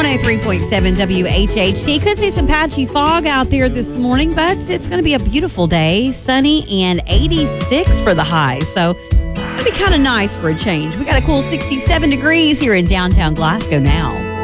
103.7 WHHT. Could see some patchy fog out there this morning, but it's going to be a beautiful day. Sunny and 86 for the high. So it'll be kind of nice for a change. We got a cool 67 degrees here in downtown Glasgow now.